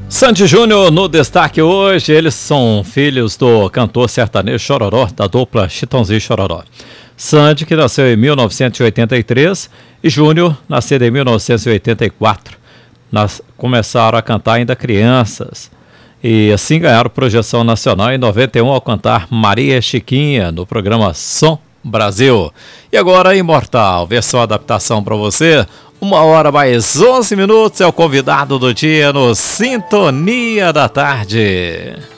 Sandy Júnior no destaque hoje. Eles são filhos do cantor sertanejo Chororó, da dupla Chitãozinho e Chororó. Sandy, que nasceu em 1983, e Júnior, nascido em 1984. Começaram a cantar ainda crianças. E assim ganharam projeção nacional em 91 ao cantar Maria Chiquinha no programa Som Brasil. E agora Imortal, versão adaptação para você. 1h mais 11 minutos, é o convidado do dia no Sintonia da Tarde.